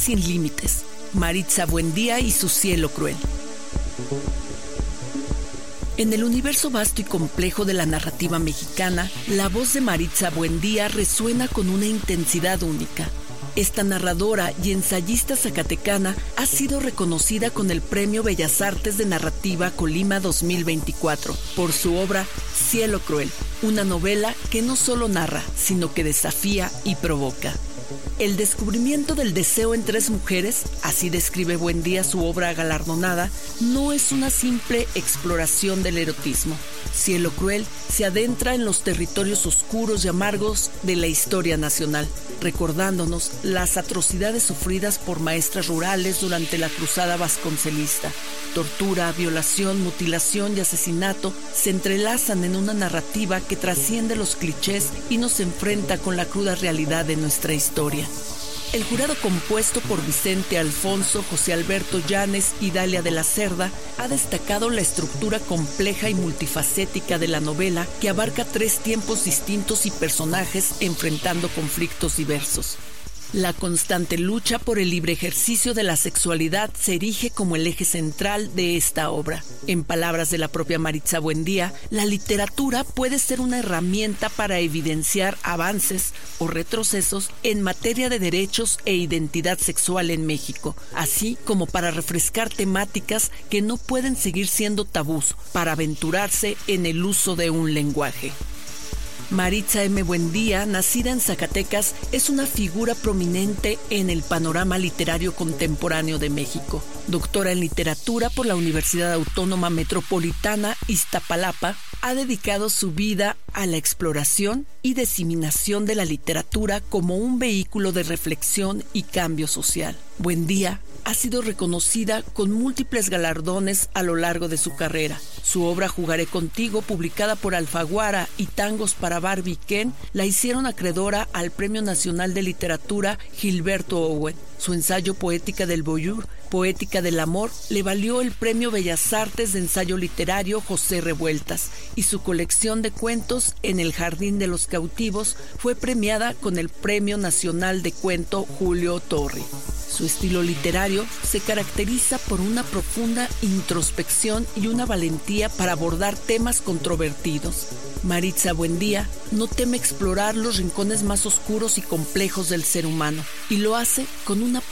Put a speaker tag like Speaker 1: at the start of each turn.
Speaker 1: sin límites. Maritza Buendía y su cielo cruel. En el universo vasto y complejo de la narrativa mexicana, la voz de Maritza Buendía resuena con una intensidad única. Esta narradora y ensayista zacatecana ha sido reconocida con el Premio Bellas Artes de Narrativa Colima 2024 por su obra Cielo Cruel, una novela que no solo narra, sino que desafía y provoca. El descubrimiento del deseo en tres mujeres, así describe Buendía su obra galardonada, no es una simple exploración del erotismo. Cielo Cruel se adentra en los territorios oscuros y amargos de la historia nacional, recordándonos las atrocidades sufridas por maestras rurales durante la cruzada vasconcelista. Tortura, violación, mutilación y asesinato se entrelazan en una narrativa que trasciende los clichés y nos enfrenta con la cruda realidad de nuestra historia. El jurado, compuesto por Vicente Alfonso, José Alberto Llanes y Dalia de la Cerda, ha destacado la estructura compleja y multifacética de la novela, que abarca 3 tiempos distintos y personajes enfrentando conflictos diversos. La constante lucha por el libre ejercicio de la sexualidad se erige como el eje central de esta obra. En palabras de la propia Maritza Buendía, la literatura puede ser una herramienta para evidenciar avances o retrocesos en materia de derechos e identidad sexual en México, así como para refrescar temáticas que no pueden seguir siendo tabús, para aventurarse en el uso de un lenguaje. Maritza M. Buendía, nacida en Zacatecas, es una figura prominente en el panorama literario contemporáneo de México. Doctora en literatura por la Universidad Autónoma Metropolitana Iztapalapa, ha dedicado su vida a la exploración y diseminación de la literatura como un vehículo de reflexión y cambio social. Buendía ha sido reconocida con múltiples galardones a lo largo de su carrera. Su obra Jugaré Contigo, publicada por Alfaguara, y Tangos para Barbie Ken, la hicieron acreedora al Premio Nacional de Literatura Gilberto Owen. Su ensayo Poética del Voyeur, Poética del Amor, le valió el Premio Bellas Artes de Ensayo Literario José Revueltas, y su colección de cuentos En el Jardín de los Cautivos fue premiada con el Premio Nacional de Cuento Julio Torri. Su estilo literario se caracteriza por una profunda introspección y una valentía para abordar temas controvertidos. Maritza Buendía no teme explorar los rincones más oscuros y complejos del ser humano, y lo hace con